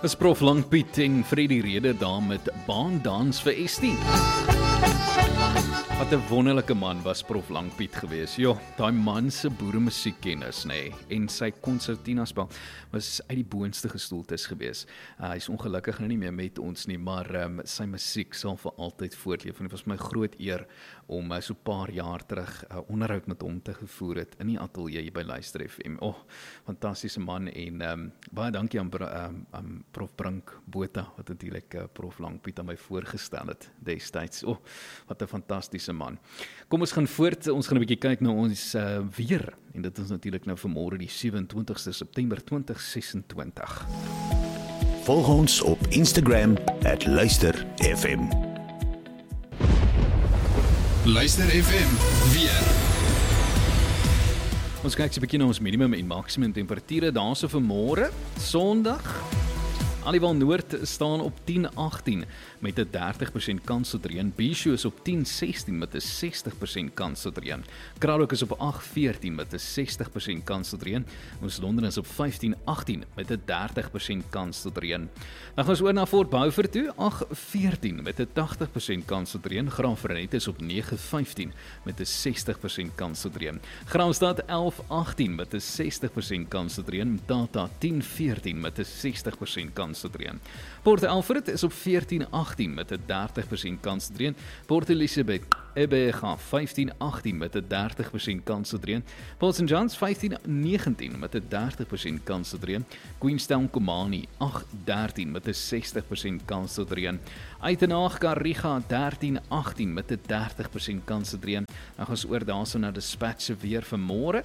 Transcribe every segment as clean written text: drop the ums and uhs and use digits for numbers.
Is Prof Langpiet en Freddie Reder daar met baandans vir Estie. Wat 'n wonderlike man was Prof Langpiet gewees. Jo, daai man se boeremusiekkennis, en sy konsertinaspel was uit die boonste gestoeltes gewees. Hy is ongelukkig nou nie meer met ons nie, maar sy musiek sal vir altyd voortleef. En dit was my groot eer om so 'n paar jaar terug onderhoud met hom te gevoer het in die ateljee by Luister FM. Fantastiese man en baie dankie aan Prof Brink Botha, wat natuurlik Prof Langpiet aan my voorgestel het destyds. Wat 'n fantastiese man. Kom ons gaan voort, ons gaan 'n bietjie kyk na ons weer, en dit is natuurlik nou vanmôre die 27ste September 2026. Volg ons op Instagram @luisterfm. Luister FM weer. Ons kyk so 'n bietjie na ons minimum en maksimum temperature daarso vanmôre, Sondag. Aliwal Noord staan op 10-18 met 'n 30% kans tot reën. Bishu is op 10-16 met 'n 60% kans tot reën. Cradock is op 8-14 met 'n 60% kans tot reën. Ons Londen is op 15-18 met 'n 30% kans tot reën. Dan gaan ons oor na Fort Beaufort toe, 8-14 met 'n 80% kans tot reën. Graafrenet is op 9-15 met 'n 60% kans tot reën. Graamsstad 11-18 met 'n 60% kans tot reën. Tata 10-14 met 'n 60% kans tot reën. Port Alfred is op 14-18 met 'n 30% kans tot reën. Port Elizabeth Ebega 15-18 met 'n 30% kans tot reën. Port St John's 15-19 met 'n 30% kans tot reën. Queenstown Komani 8-13 met 'n 60% kans tot reën. Uitenaag Kariga 13-18 met 'n 30% kans tot reën. Dan gaan ons oor daarso na Dispatch se weer vanmôre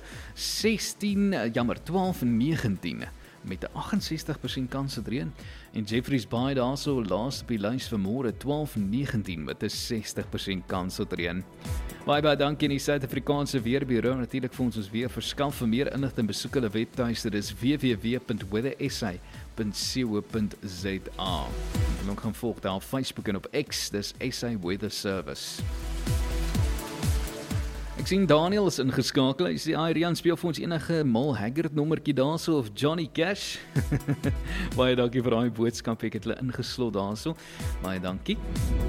12-19 met 'n 68% kans tot reën. En Jeffreys Bay daarso laaste by lys vanmôre 12-19 met 'n 60% kans tot reën. Baie dankie aan die Suid-Afrikaanse Weerbureau natuurlik vir ons weer verskaf. Vir meer inligting besoek hulle webtuiste, dis www.weathersa.co.za. En ook gaan volg daar op Facebook en op X, dis SA Weather Service. Ek sien Daniel is ingeskakel. Hy sê, Rian, speel vir ons enige Mal Haggard nommertjie daarso of Johnny Cash. Baie dankie vir daai boodskap. Ek het hulle ingeslot daarso. Baie dankie.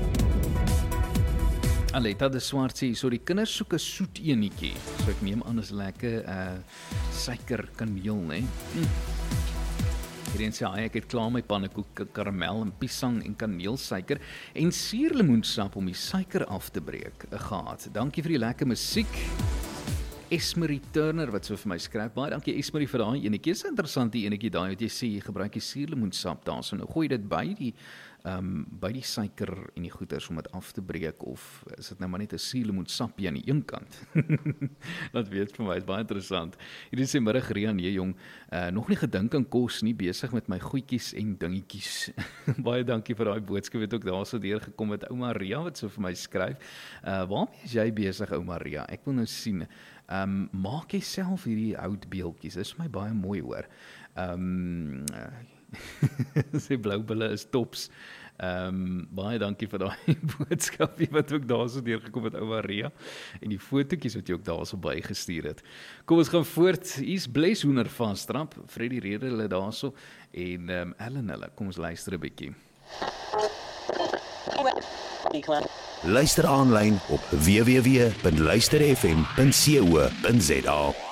Aletta de Swart sê, so die kinders soek 'n soet enetjie. So ek neem aan is lekker suiker kaneel, né? Hierdie sê, ek het klaar my pannekoek, karamel en piesang en kaneelsuiker en suurlemoensap om die suiker af te breek gehad. Dankie vir die lekker musiek. Esmerie Turner wat so vir my skryf. Baie dankie Esmerie vir daai enetjie. Dis 'n interessante enetjie daai wat jy sê jy gebruik die suurlemoensap daarso. Nou gooi dit by die suiker en die goeters om dit af te breek, of is dit nou maar net 'n suurlemoensapie aan die een kant? Dat weet vir my, is baie interessant. Hierdie sê middag Rian, jong, nog nie gedink aan kos nie, besig met my goedjies en dingetjies. Baie dankie vir daai boodskap, het ook daarso deurgekom met ou Maria wat so vir my skryf. Waarmee is jy besig, ou Maria? Ek wil nou sien. Maak jy self hierdie houtbeeldjies? Dis vir my baie mooi, hoor. Sy bloubulle is tops. Baie dankie vir daai boodskapie wat ook daarso deurgekom het, ou Maria, en die fotootjies wat jy ook daarso bygestuur het. Kom ons gaan voort. Hier's Bless Hoender vastrap, Freddie Reder hulle daarso en Ellen hulle. Kom ons luister 'n bietjie. Luister aanlyn op www.luisterfm.co.za.